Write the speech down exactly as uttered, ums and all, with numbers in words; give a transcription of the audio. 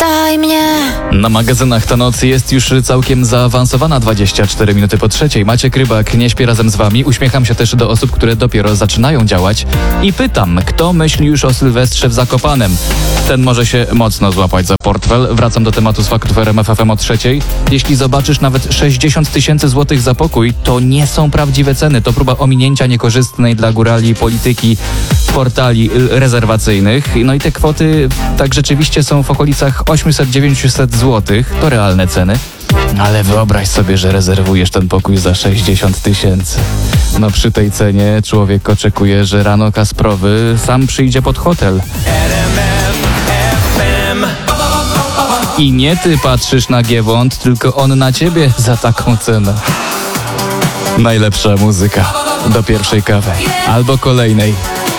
Zapytaj mnie. Na magazynach ta noc jest już całkiem zaawansowana, dwadzieścia cztery minuty po trzeciej. Maciek Rybak nie śpi razem z wami. Uśmiecham się też do osób, które dopiero zaczynają działać i pytam, kto myśli już o Sylwestrze w Zakopanem? Ten może się mocno złapać za portfel. Wracam do tematu z faktów R M F F M o trzeciej. Jeśli zobaczysz nawet sześćdziesiąt tysięcy złotych za pokój, to nie są prawdziwe ceny. To próba ominięcia niekorzystnej dla górali polityki portali rezerwacyjnych. No i te kwoty tak rzeczywiście są w okolicach osiemset do dziewięciuset złotych. To realne ceny. Ale wyobraź sobie, że rezerwujesz ten pokój za sześćdziesiąt tysięcy. No przy tej cenie człowiek oczekuje, że rano Kasprowy sam przyjdzie pod hotel. I nie ty patrzysz na Giewont, tylko on na ciebie za taką cenę. Najlepsza muzyka do pierwszej kawy albo kolejnej.